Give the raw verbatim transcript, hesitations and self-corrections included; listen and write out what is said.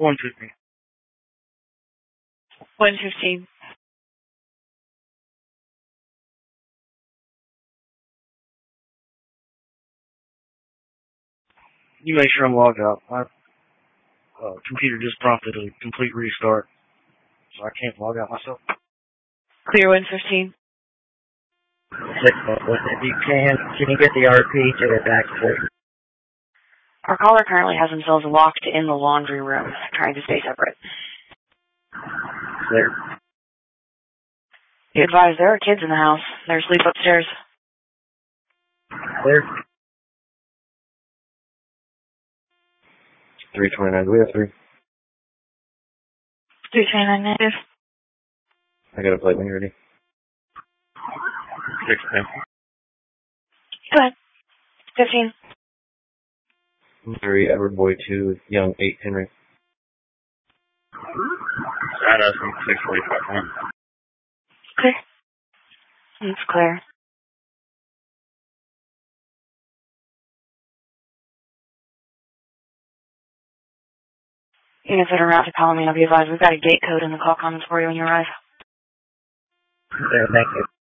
one fifteen. one fifteen. You make sure I'm logged out. My uh, computer just prompted a complete restart, so I can't log out myself. Clear one fifteen. If you can, can you get the R P to get back, please? Our caller currently has themselves locked in the laundry room, trying to stay separate. Clear. Be advised, there are kids in the house. They're asleep upstairs. Clear. three twenty-nine, do we have three? three twenty-nine negative. I got a plate when you're ready. six ten. Go ahead. fifteen. Missouri, Edward Boy two, Young eight, Henry. Status six forty-five. Clear. It's clear. Units that are route to Palomino, be advised, we've got a gate code in the call comments for you when you arrive. Clear, thank you.